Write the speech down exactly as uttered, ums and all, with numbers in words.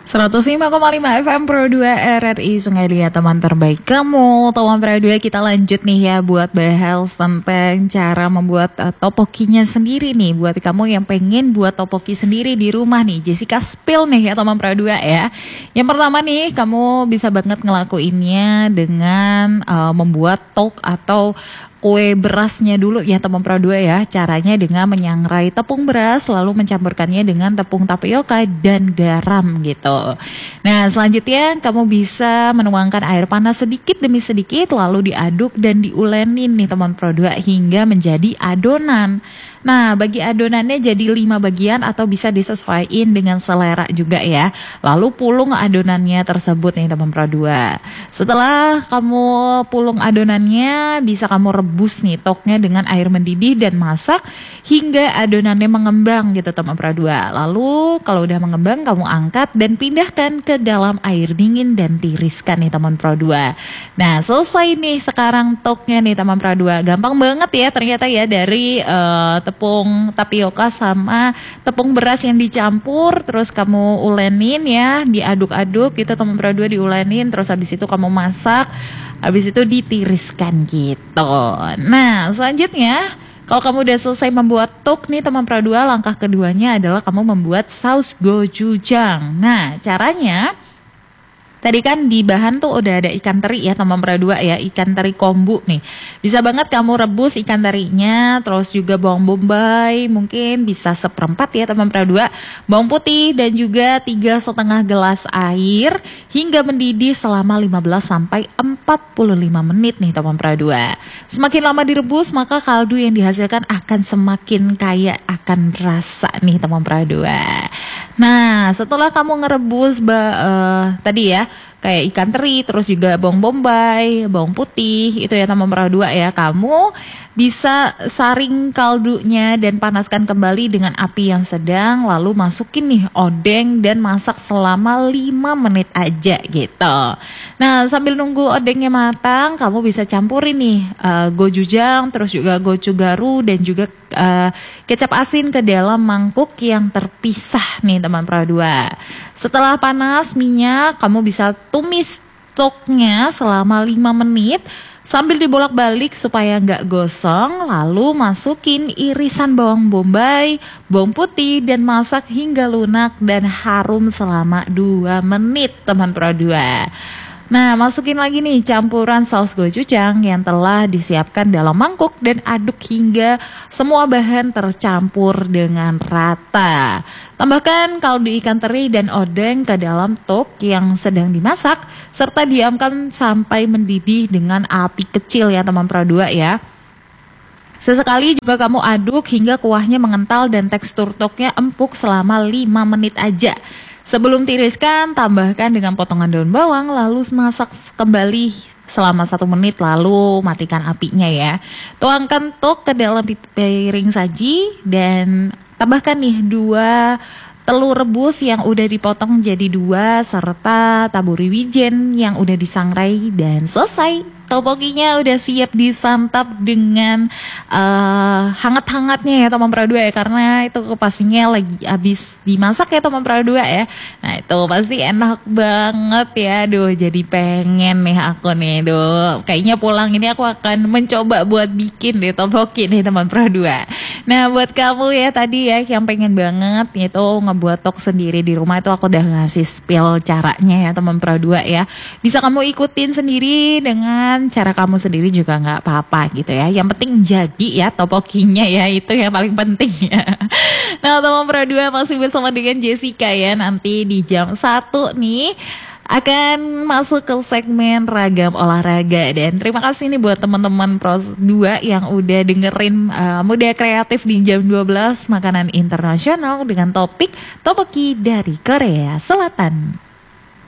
seratus lima koma lima F M Pro dua R R I Sungai Liat, teman terbaik kamu. Teman Pro dua, kita lanjut nih ya buat bahas tentang cara membuat uh, topokinya sendiri nih. Buat kamu yang pengen buat topoki sendiri di rumah nih, Jessica spill nih ya teman Pro dua ya. Yang pertama nih, kamu bisa banget ngelakuinnya dengan uh, membuat tok atau kue berasnya dulu ya teman Pro dua ya. Caranya dengan menyangrai tepung beras lalu mencampurkannya dengan tepung tapioka dan garam gitu. Nah, selanjutnya kamu bisa menuangkan air panas sedikit demi sedikit lalu diaduk dan diulenin nih teman Pro dua hingga menjadi adonan. Nah, bagi adonannya jadi lima bagian atau bisa disesuaikan dengan selera juga ya. Lalu pulung adonannya tersebut nih teman Pro dua. Setelah kamu pulung adonannya, bisa kamu rebus nih toknya dengan air mendidih dan masak hingga adonannya mengembang gitu teman Pro dua. Lalu kalau udah mengembang, kamu angkat dan pindahkan ke dalam air dingin dan tiriskan nih teman Pro dua. Nah, selesai nih sekarang toknya nih teman Pro dua. Gampang banget ya ternyata ya, dari uh, tepung tapioka sama tepung beras yang dicampur, terus kamu ulenin ya, diaduk-aduk gitu teman Pro dua, diulenin, terus habis itu kamu masak, habis itu ditiriskan gitu. Nah, selanjutnya kalau kamu udah selesai membuat tok nih teman Pro dua, langkah keduanya adalah kamu membuat saus gochujang. Nah, caranya tadi kan di bahan tuh udah ada ikan teri ya teman Pro dua ya, ikan teri kombu nih. Bisa banget kamu rebus ikan terinya, terus juga bawang bombay, mungkin bisa seperempat ya teman Pro dua, bawang putih dan juga tiga setengah gelas air hingga mendidih selama lima belas sampai empat puluh lima menit nih teman Pro dua. Semakin lama direbus maka kaldu yang dihasilkan akan semakin kaya akan rasa nih teman Pro dua. Nah, setelah kamu ngerebus uh, tadi ya, kayak ikan teri, terus juga bawang bombay, bawang putih, itu ya teman Pro dua ya, kamu bisa saring kaldunya dan panaskan kembali dengan api yang sedang, lalu masukin nih odeng dan masak selama lima menit aja gitu. Nah, sambil nunggu odengnya matang, kamu bisa campurin nih uh, gochujang, terus juga gochugaru dan juga uh, kecap asin ke dalam mangkuk yang terpisah nih teman Pro dua. Setelah panas minyak, kamu bisa tumis toknya selama lima menit sambil dibolak-balik supaya nggak gosong, lalu masukin irisan bawang bombay, bawang putih dan masak hingga lunak dan harum selama dua menit teman Pro dua. Nah, masukin lagi nih campuran saus gochujang yang telah disiapkan dalam mangkuk dan aduk hingga semua bahan tercampur dengan rata. Tambahkan kaldu ikan teri dan odeng ke dalam tok yang sedang dimasak serta diamkan sampai mendidih dengan api kecil ya teman Pro dua ya. Sesekali juga kamu aduk hingga kuahnya mengental dan tekstur toknya empuk selama lima menit aja. Sebelum tiriskan, tambahkan dengan potongan daun bawang, lalu masak kembali selama satu menit, lalu matikan apinya ya. Tuangkan tok ke dalam piring saji dan tambahkan nih dua telur rebus yang udah dipotong jadi dua, serta taburi wijen yang udah disangrai, dan selesai. Topokinya udah siap disantap dengan uh, hangat-hangatnya ya teman Pro dua ya, karena itu pastinya lagi habis dimasak ya teman Pro dua ya. Nah, itu pasti enak banget ya. Duh, jadi pengen nih aku nih. Duh, kayaknya pulang ini aku akan mencoba buat bikin deh topoki nih teman Pro dua. Nah, buat kamu ya tadi ya yang pengen banget itu ngebuat tok sendiri di rumah, itu aku udah ngasih spill caranya ya teman Pro dua ya. Bisa kamu ikutin sendiri dengan cara kamu sendiri juga nggak apa-apa gitu ya. Yang penting jadi ya topokinya ya, itu yang paling penting ya. Nah, teman Pro dua masih bersama dengan Jessica ya. Nanti di jam satu nih akan masuk ke segmen ragam olahraga. Dan terima kasih nih buat teman-teman Pro dua yang udah dengerin uh, Muda Kreatif di jam dua belas, makanan internasional dengan topik topoki dari Korea Selatan.